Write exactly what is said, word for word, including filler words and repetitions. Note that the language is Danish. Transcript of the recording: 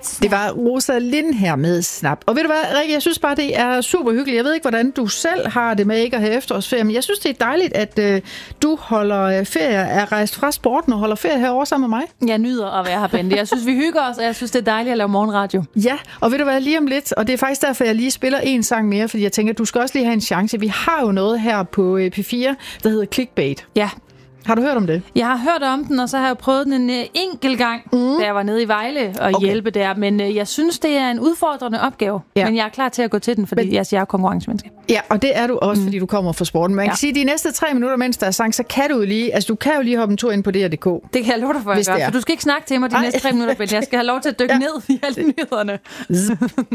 et snap. Det var Rosa Lind her med Snap. Og ved du hvad, Rikke, jeg synes bare, det er super hyggeligt. Jeg ved ikke, hvordan du selv har det med ikke at have efterårsferie, men jeg synes, det er dejligt, at øh, du holder ferie, er rejst fra sporten og holder ferie herovre sammen med mig. Jeg nyder at være her, Bente. Jeg synes, vi hygger os, og jeg synes, det er dejligt at lave morgenradio. Ja, og ved du hvad, lige om lidt, og det er faktisk derfor, jeg lige spiller en sang mere, fordi jeg tænker, at du skal også lige have en chance. Vi har jo noget her på P fire, der hedder Clickbait. Ja. Har du hørt om det? Jeg har hørt om den, og så har jeg prøvet den en uh, enkelt gang, mm. da jeg var nede i Vejle og okay. hjælpe der. Men uh, jeg synes, det er en udfordrende opgave. Ja. Men jeg er klar til at gå til den, fordi men, jeg, jeg er konkurrencemenneske. Ja, og det er du også, mm. fordi du kommer fra sporten. Man ja. kan sige, at de næste tre minutter, mens der er sang, så kan du lige, altså du kan jo lige hoppe en tur ind på D R punktum d k. Det kan jeg love dig for, at gøre. For du skal ikke snakke til mig de Ej. næste tre minutter, men jeg skal have lov til at dykke ja. ned i alle nyhederne.